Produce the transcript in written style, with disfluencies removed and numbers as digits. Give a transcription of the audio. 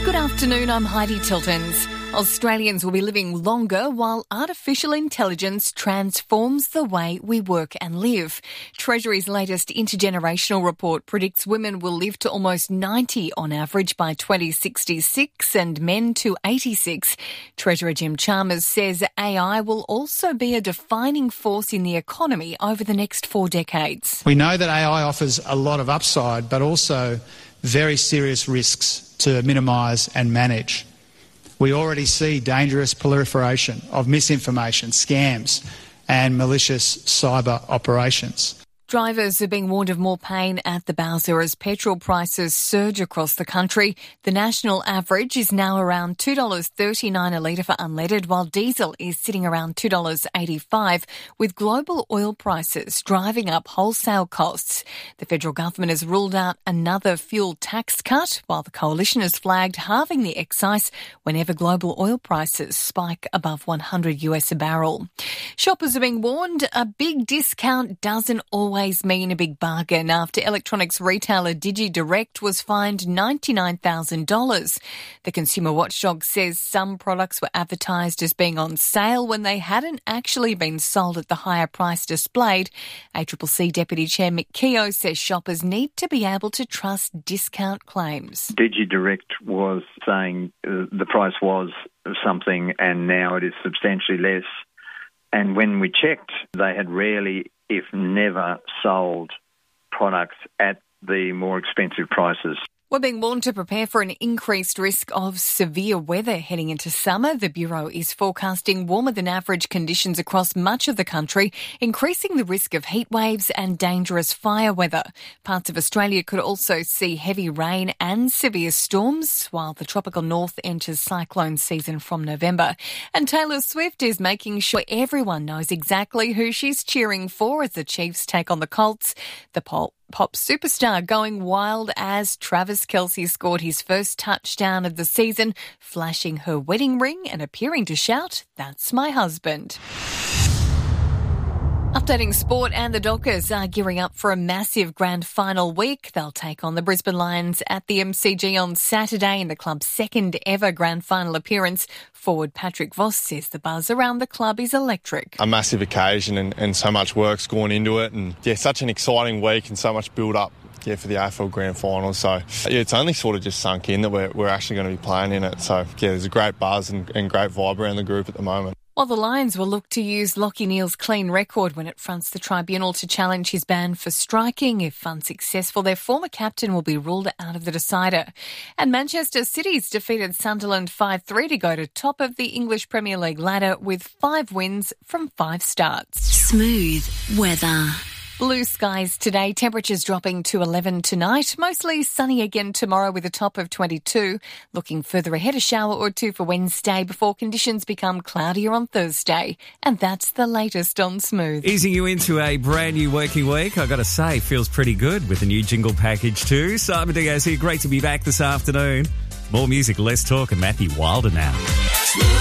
Good afternoon, I'm Heidi Tiltons. Australians will be living longer while artificial intelligence transforms the way we work and live. Treasury's latest intergenerational report predicts women will live to almost 90 on average by 2066 and men to 86. Treasurer Jim Chalmers says AI will also be a defining force in the economy over the next 4 decades. We know that AI offers a lot of upside, but also very serious risks to minimise and manage. We already see dangerous proliferation of misinformation, scams and malicious cyber operations. Drivers are being warned of more pain at the bowser as petrol prices surge across the country. The national average is now around $2.39 a litre for unleaded, while diesel is sitting around $2.85, with global oil prices driving up wholesale costs. The federal government has ruled out another fuel tax cut, while the coalition has flagged halving the excise whenever global oil prices spike above $100 a barrel. Shoppers are being warned a big discount doesn't always mean a big bargain after electronics retailer DigiDirect was fined $99,000. The consumer watchdog says some products were advertised as being on sale when they hadn't actually been sold at the higher price displayed. ACCC Deputy Chair Mick Keogh says shoppers need to be able to trust discount claims. DigiDirect was saying the price was something and now it is substantially less. And when we checked, they had rarely, if never, sold products at the more expensive prices. We're being warned to prepare for an increased risk of severe weather heading into summer. The Bureau is forecasting warmer than average conditions across much of the country, increasing the risk of heat waves and dangerous fire weather. Parts of Australia could also see heavy rain and severe storms, while the tropical north enters cyclone season from November. And Taylor Swift is making sure everyone knows exactly who she's cheering for as the Chiefs take on the Colts. The pop superstar going wild as Travis Kelce scored his first touchdown of the season, flashing her wedding ring and appearing to shout, "That's my husband." Updating sport, and the Dockers are gearing up for a massive grand final week. They'll take on the Brisbane Lions at the MCG on Saturday in the club's second ever grand final appearance. Forward Patrick Voss says the buzz around the club is electric. A massive occasion and so much work's gone into it, and such an exciting week and so much build up for the AFL Grand Final. So it's only sort of just sunk in that we're actually going to be playing in it. So there's a great buzz and great vibe around the group at the moment. While the Lions will look to use Lachie Neale's clean record when it fronts the tribunal to challenge his ban for striking. If unsuccessful, their former captain will be ruled out of the decider. And Manchester City's defeated Sunderland 5-3 to go to top of the English Premier League ladder with 5 wins from 5 starts. Smooth weather. Blue skies today, temperatures dropping to 11 tonight. Mostly sunny again tomorrow with a top of 22. Looking further ahead, a shower or two for Wednesday before conditions become cloudier on Thursday. And that's the latest on Smooth. Easing you into a brand new working week, I got to say, feels pretty good with the new jingle package too. Simon Diaz here, great to be back this afternoon. More music, less talk, and Matthew Wilder now.